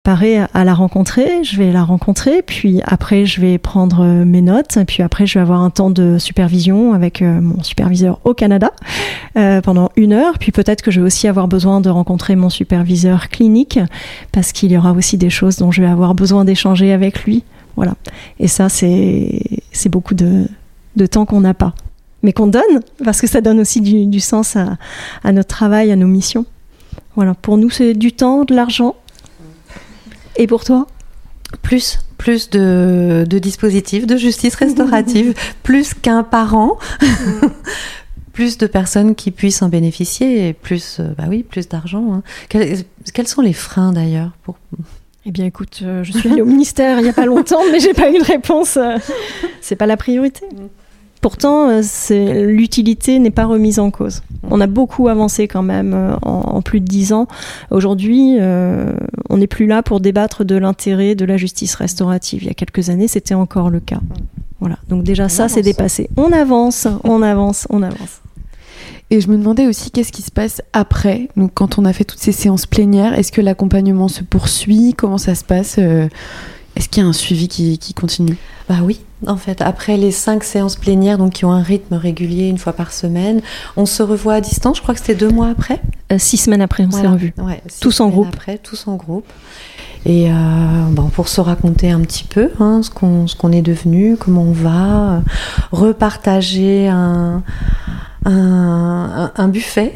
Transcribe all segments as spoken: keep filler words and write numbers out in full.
préparer à la rencontrer, je vais la rencontrer, puis après je vais prendre mes notes, puis après je vais avoir un temps de supervision avec euh, mon superviseur au Canada euh, pendant une heure, puis peut-être que je vais aussi avoir besoin de rencontrer mon superviseur clinique parce qu'il y aura aussi des choses dont je vais avoir besoin d'échanger avec lui. Voilà. Et ça, c'est, c'est beaucoup de, de temps qu'on n'a pas, mais qu'on donne parce que ça donne aussi du, du sens à, à notre travail, à nos missions. Voilà. Pour nous, c'est du temps, de l'argent. Et pour toi ? Plus, plus de, de dispositifs de justice restaurative, plus qu'un parent, plus de personnes qui puissent en bénéficier, et plus, bah oui, plus d'argent. Hein. Quels, quels sont les freins d'ailleurs pour... Eh bien, écoute, euh, je suis allée au ministère il n'y a pas longtemps, mais j'ai pas eu de réponse. Euh, c'est pas la priorité. Pourtant, euh, c'est, l'utilité n'est pas remise en cause. On a beaucoup avancé quand même euh, en, en plus de dix ans. Aujourd'hui, euh, on n'est plus là pour débattre de l'intérêt de la justice restaurative. Il y a quelques années, c'était encore le cas. Voilà. Donc déjà, on ça, avance. C'est dépassé. On avance, on avance, on avance. Et je me demandais aussi qu'est-ce qui se passe après, donc quand on a fait toutes ces séances plénières, est-ce que l'accompagnement se poursuit ? Comment ça se passe ? Est-ce qu'il y a un suivi qui, qui continue ? Bah oui, en fait, après les cinq séances plénières, donc qui ont un rythme régulier une fois par semaine, on se revoit à distance. Je crois que c'était deux mois après. Euh, six semaines après, on voilà. s'est revus. Ouais, tous en groupe. Après, tous en groupe. Et euh, bon, pour se raconter un petit peu hein, ce qu'on ce qu'on est devenu, comment on va, euh, repartager un un, un, un buffet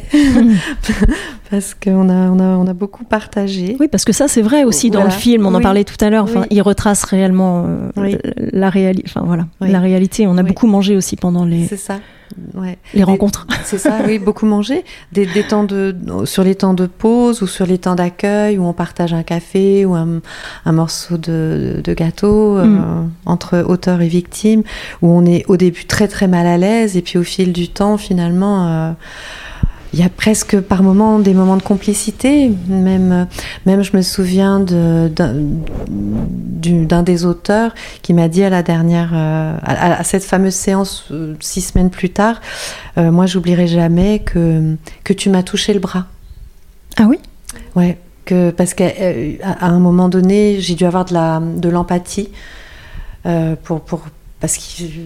parce qu'on a on a on a beaucoup partagé. Oui, parce que ça c'est vrai aussi dans voilà. le film. On oui. en parlait tout à l'heure. Enfin, oui. il retrace réellement euh, oui. la réalité. Enfin voilà, oui. la réalité. On a oui. beaucoup mangé aussi pendant les. C'est ça. Ouais. Les rencontres. C'est ça, oui, beaucoup manger. Des, des temps de, sur les temps de pause ou sur les temps d'accueil où on partage un café ou un, un morceau de, de gâteau mm. euh, entre auteur et victime, où on est au début très très mal à l'aise et puis au fil du temps, finalement, euh, il y a presque par moments des moments de complicité. Même, même je me souviens de, d'un, du, d'un des auteurs qui m'a dit à la dernière, euh, à, à cette fameuse séance euh, six semaines plus tard, euh, moi j'oublierai jamais que, que tu m'as touché le bras. Ah oui ? Ouais, que, parce qu'à à un moment donné, j'ai dû avoir de, la, de l'empathie euh, pour... pour parce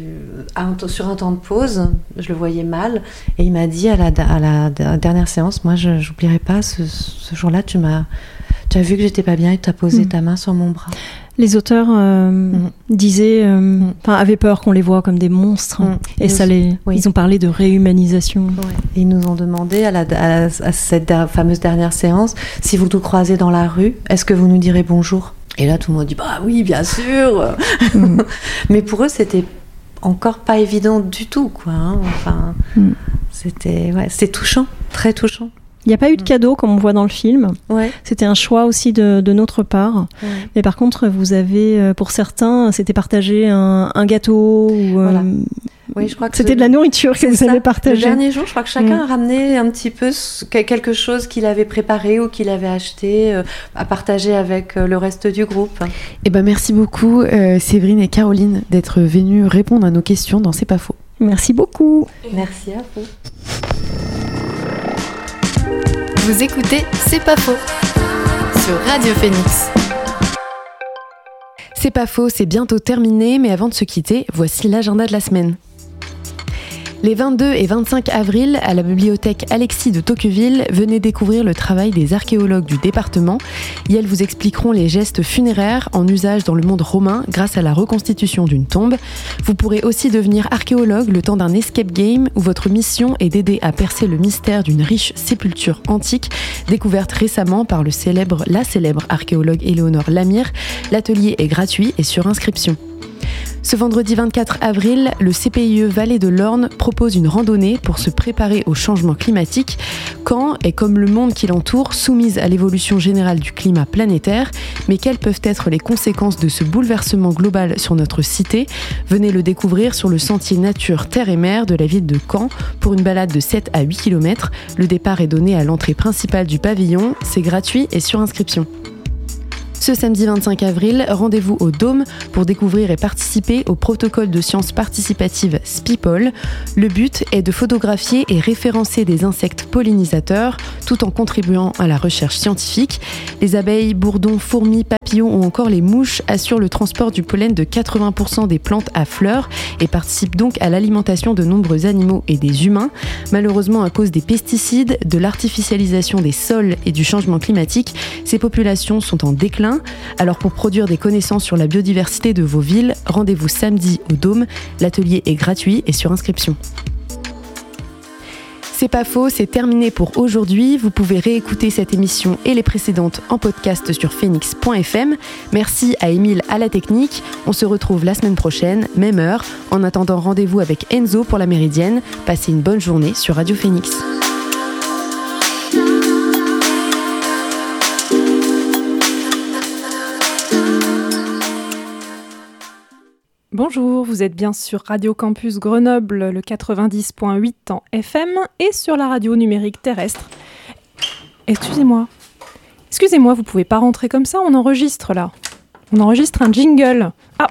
que sur un temps de pause, je le voyais mal, et il m'a dit à la, à la dernière séance, moi je n'oublierai pas, ce, ce jour-là, tu m'as, tu as vu que j'étais pas bien et tu as posé mmh. ta main sur mon bras. Les auteurs euh, mmh. disaient, euh, mmh. avaient peur qu'on les voit comme des monstres, mmh. et, et ça nous, les, oui. ils ont parlé de réhumanisation. Ouais. Et ils nous ont demandé à, la, à, à cette fameuse dernière séance, si vous nous croisez dans la rue, est-ce que vous nous direz bonjour ? Et là, tout le monde dit, bah oui, bien sûr. Mm. Mais pour eux, c'était encore pas évident du tout, quoi. Hein. Enfin, mm. c'était, ouais, c'était touchant, très touchant. Il n'y a pas eu de cadeau, comme on voit dans le film. Ouais. C'était un choix aussi de, de notre part. Ouais. Mais par contre, vous avez, pour certains, c'était partager un, un gâteau ou... Voilà. Euh, oui, je crois que c'était ce... de la nourriture que vous ça. avez partagée. Le dernier jour, je crois que chacun mmh. a ramené un petit peu quelque chose qu'il avait préparé ou qu'il avait acheté euh, à partager avec euh, le reste du groupe. Eh ben, merci beaucoup, euh, Séverine et Caroline, d'être venues répondre à nos questions dans C'est pas faux. Merci beaucoup. Merci à vous. Vous écoutez C'est pas faux sur Radio Phoenix. C'est pas faux, c'est bientôt terminé, mais avant de se quitter, voici l'agenda de la semaine. Les vingt-deux et vingt-cinq avril, à la bibliothèque Alexis de Tocqueville, venez découvrir le travail des archéologues du département. Et elles vous expliqueront les gestes funéraires en usage dans le monde romain grâce à la reconstitution d'une tombe. Vous pourrez aussi devenir archéologue le temps d'un escape game où votre mission est d'aider à percer le mystère d'une riche sépulture antique découverte récemment par le célèbre, la célèbre archéologue Éléonore Lamire. L'atelier est gratuit et sur inscription. Ce vendredi vingt-quatre avril, le C P I E Vallée de l'Orne propose une randonnée pour se préparer au changement climatique. Caen est, comme le monde qui l'entoure, soumise à l'évolution générale du climat planétaire. Mais quelles peuvent être les conséquences de ce bouleversement global sur notre cité ? Venez le découvrir sur le sentier nature terre et mer de la ville de Caen pour une balade de sept à huit kilomètres. Le départ est donné à l'entrée principale du pavillon. C'est gratuit et sur inscription. Ce samedi vingt-cinq avril, rendez-vous au Dôme pour découvrir et participer au protocole de sciences participatives SPIPOL. Le but est de photographier et référencer des insectes pollinisateurs tout en contribuant à la recherche scientifique. Les abeilles, bourdons, fourmis, papillons ou encore les mouches assurent le transport du pollen de quatre-vingts pour cent des plantes à fleurs et participent donc à l'alimentation de nombreux animaux et des humains. Malheureusement, à cause des pesticides, de l'artificialisation des sols et du changement climatique, ces populations sont en déclin. Alors pour produire des connaissances sur la biodiversité de vos villes, rendez-vous samedi au Dôme. L'atelier est gratuit et sur inscription. C'est pas faux, c'est terminé pour aujourd'hui. Vous pouvez réécouter cette émission et les précédentes en podcast sur phoenix point f m. Merci à Émile à la technique. On se retrouve la semaine prochaine, même heure. En attendant, rendez-vous avec Enzo pour la Méridienne. Passez une bonne journée sur Radio Phoenix. Bonjour, vous êtes bien sur Radio Campus Grenoble, le quatre-vingt-dix point huit en F M et sur la radio numérique terrestre. Excusez-moi. Excusez-moi, vous pouvez pas rentrer comme ça, on enregistre là. On enregistre un jingle. Ah.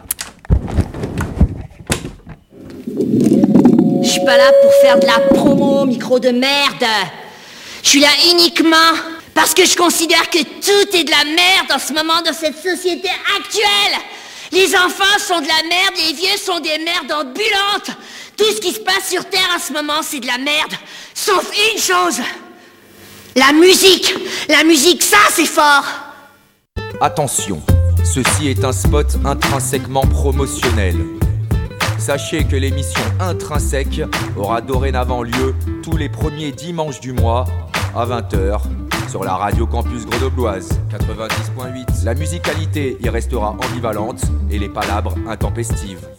Je suis pas là pour faire de la promo, micro de merde. Je suis là uniquement parce que je considère que tout est de la merde en ce moment dans cette société actuelle. Les enfants sont de la merde, les vieux sont des merdes ambulantes. Tout ce qui se passe sur Terre en ce moment, c'est de la merde. Sauf une chose. La musique. La musique, ça, c'est fort. Attention, ceci est un spot intrinsèquement promotionnel. Sachez que l'émission Intrinsèque aura dorénavant lieu tous les premiers dimanches du mois à vingt heures. Sur la radio campus grenobloise quatre-vingt-dix point huit. La musicalité y restera ambivalente et les palabres intempestives.